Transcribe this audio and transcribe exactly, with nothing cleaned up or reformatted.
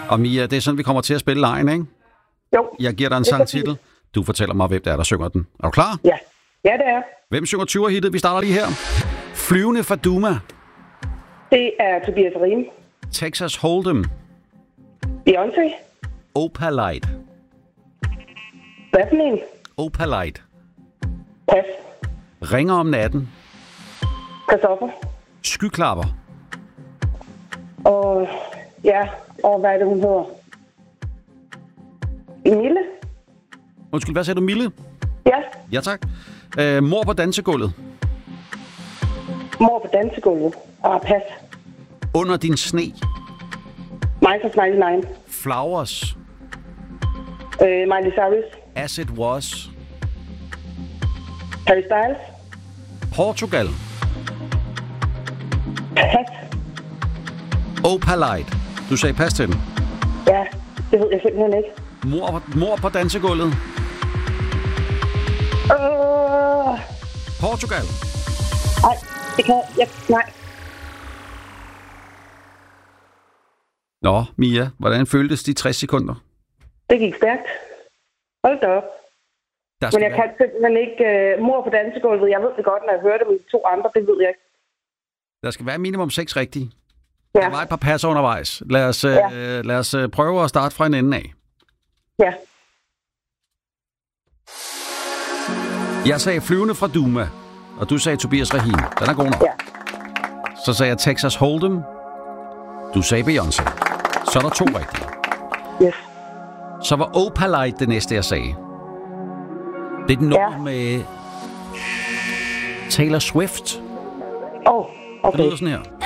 Og Mia, det er sådan, vi kommer til at spille lejen, ikke? Jo. Jeg giver dig en sangtitel. Du fortæller mig, hvem det er, der synger den. Er du klar? Ja. Ja, det er. Hvem synger tyver-hittet? Vi starter lige her. Flyvende Faduma. Det er Tobias Rahim. Texas Hold'em. Beyoncé. Opalite. Hvad for en? Opalite. Pas. Ringer om natten. Christoffer. Skyklapper. Og ja, og hvad er det, hun hedder? Emile? Undskyld, hvad sagde du, Mille? Ja. Ja, tak. Øh, mor på dansegulvet. Mor på dansegulvet. Og pas. Under din sne. Minus nioghalvfems. Flowers. Øh, Miley Cyrus. As It Was. Harry Styles. Portugal. Pas. Opalite. Du sagde pas til den. Ja, det ved jeg simpelthen ikke. Mor, mor på dansegulvet. Øh... Portugal. Nej, det kan jeg... Nej. Nå, Mia, hvordan føltes de tres sekunder? Det gik stærkt. Hold da op. Der Men jeg være... kan simpelthen ikke... Uh, mor på dansegulvet, jeg ved det godt, når jeg hører det med de to andre, det ved jeg ikke. Der skal være minimum seks rigtige. Ja. Der var et par passer undervejs. Lad os, ja. øh, lad os øh, prøve at starte fra en ende af. Ja. Jeg sagde Flyvende fra Duma, og du sagde Tobias Rahim. Den er god nok. Ja. Så sagde jeg Texas Hold'em. Du sagde Beyoncé. Så er der to rigtige. Yes. Så var Opalite det næste, jeg sagde. Det er den nummer Ja. med Taylor Swift. Åh, oh, okay. Det lyder sådan her.